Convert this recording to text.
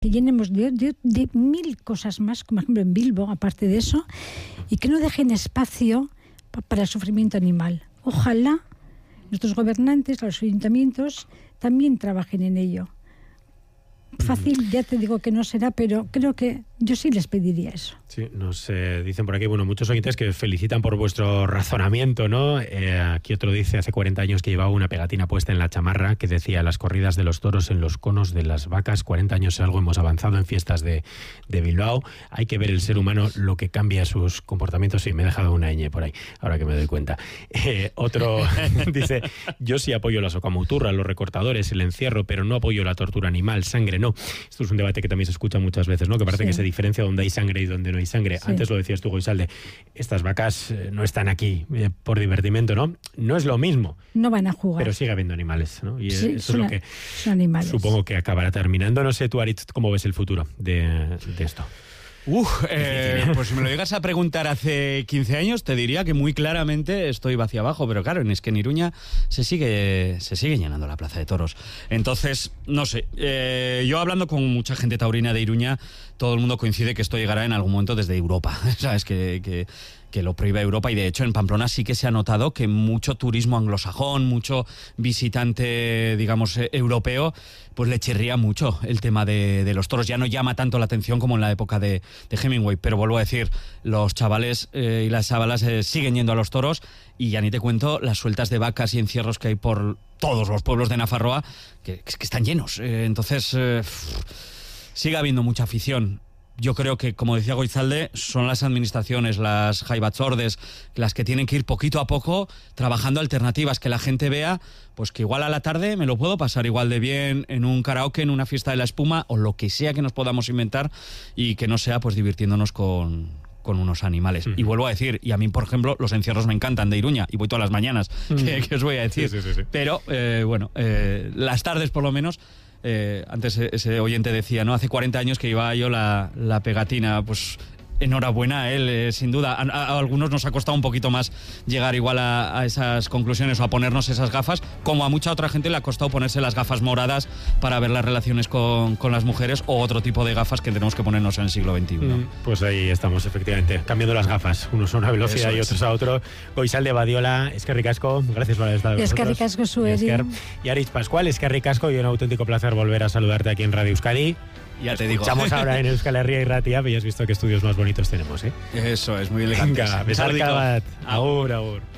que llenemos de mil cosas más, como por ejemplo en Bilbo, aparte de eso, y que no dejen espacio para el sufrimiento animal. Ojalá nuestros gobernantes, los ayuntamientos, también trabajen en ello. Fácil, ya te digo que no será, pero creo que yo sí les pediría eso. Sí, nos dicen por aquí, muchos oyentes que felicitan por vuestro razonamiento, ¿no? Aquí otro dice, hace 40 años que llevaba una pegatina puesta en la chamarra que decía: las corridas de los toros en los conos de las vacas. 40 años es algo hemos avanzado en fiestas de Bilbao. Hay que ver el ser humano, lo que cambia sus comportamientos. Sí, me he dejado una ñ por ahí, ahora que me doy cuenta. Otro dice: yo sí apoyo la socamuturra, los recortadores, el encierro, pero no apoyo la tortura animal, sangre no. Esto es un debate que también se escucha muchas veces, ¿no? Que parece que se diferencia donde hay sangre y donde no hay sangre. Sí. Antes lo decías tú, Goizalde, estas vacas no están aquí por divertimento, ¿no? No es lo mismo. No van a jugar. Pero sigue habiendo animales, ¿no? Y sí, eso es lo que son animales. Supongo que acabará terminando. No sé tú, Aritz, ¿cómo ves el futuro de esto? Pues me lo llegas a preguntar hace 15 años, te diría que muy claramente estoy hacia abajo, pero claro, es que en Iruña se sigue llenando la plaza de toros. Entonces, no sé, yo hablando con mucha gente taurina de Iruña, todo el mundo coincide que esto llegará en algún momento desde Europa, ¿sabes? Que lo prohíbe Europa, y de hecho en Pamplona sí que se ha notado que mucho turismo anglosajón, mucho visitante, digamos, europeo, pues le chirría mucho el tema de los toros. Ya no llama tanto la atención como en la época de Hemingway, pero vuelvo a decir, los chavales y las chavalas siguen yendo a los toros, y ya ni te cuento las sueltas de vacas y encierros que hay por todos los pueblos de Nafarroa, que están llenos. Entonces, sigue habiendo mucha afición. Yo creo que, como decía Goizalde, son las administraciones, las jaibatzordes, las que tienen que ir poquito a poco trabajando alternativas, que la gente vea pues que igual a la tarde me lo puedo pasar igual de bien en un karaoke, en una fiesta de la espuma, o lo que sea que nos podamos inventar, y que no sea pues divirtiéndonos con unos animales. Y vuelvo a decir, y a mí, por ejemplo, los encierros me encantan de Iruña, y voy todas las mañanas, que os voy a decir. Sí. Pero, las tardes por lo menos. Antes ese oyente decía, ¿no? Hace 40 años que llevaba yo la pegatina, pues enhorabuena a él, sin duda. A algunos nos ha costado un poquito más llegar igual a esas conclusiones o a ponernos esas gafas, como a mucha otra gente le ha costado ponerse las gafas moradas para ver las relaciones con las mujeres, o otro tipo de gafas que tenemos que ponernos en el siglo XXI. Pues ahí estamos, efectivamente, cambiando las gafas, unos a una velocidad y otros a otro. Goizalde Badiola, eskerrik asko, gracias por haber estado con nosotros. Eskerrik asko zueri. Y Aritz Pascual, eskerrik asko, y un auténtico placer volver a saludarte aquí en Radio Euskadi. Ya te digo. Estamos ahora en Euskal Herria y Ratia, pero ya has visto qué estudios más bonitos tenemos, ¿eh? Eso es, muy elegante. Venga, besarka bat. Agur, agur.